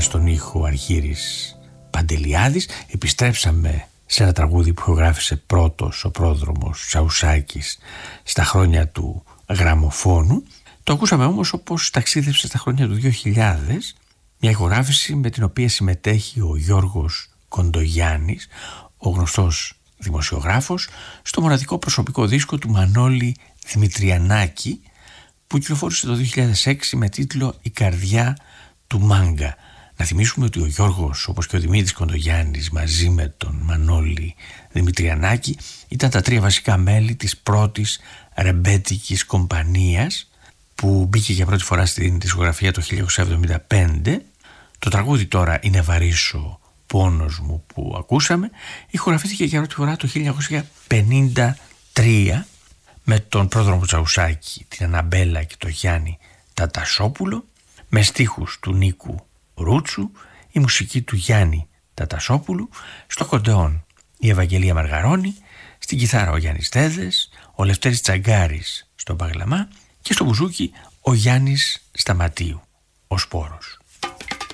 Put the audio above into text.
στον ήχο Αρχήρης Παντελιάδης. Επιστρέψαμε σε ένα τραγούδι που ηχογράφησε πρώτος ο πρόδρομος Τσαουσάκης στα χρόνια του γραμμοφώνου. Το ακούσαμε όμως όπως ταξίδευσε στα χρόνια του 2000, μια ηχογράφηση με την οποία συμμετέχει ο Γιώργος Κοντογιάννης, ο γνωστός δημοσιογράφος, στο μοναδικό προσωπικό δίσκο του Μανώλη Δημητριανάκη, που κυκλοφόρησε το 2006 με τίτλο «Η καρδιά του Μάγκα». Να θυμίσουμε ότι ο Γιώργος, όπως και ο Δημήτρης Κοντογιάννης, μαζί με τον Μανώλη Δημητριανάκη, ήταν τα τρία βασικά μέλη της πρώτης ρεμπέτικης κομπανίας που μπήκε για πρώτη φορά στην δισκογραφία το 1975. Το τραγούδι τώρα «Είναι βαρύς ο πόνος μου» που ακούσαμε ηχογραφήθηκε για πρώτη φορά το 1953 με τον πρόδρομο Τσαουσάκη, την Αναμπέλα και τον Γιάννη Τατασόπουλο, με στίχους του Νίκου Ρούτσου, η μουσική του Γιάννη Τατασόπουλου, στο κοντεόν η Ευαγγελία Μαργαρώνη, στην κιθάρα ο Γιάννης Τέδες, ο Λευτέρης Τσαγκάρης στον παγλαμά και στο μπουζούκι ο Γιάννης Σταματίου, ο Σπόρος.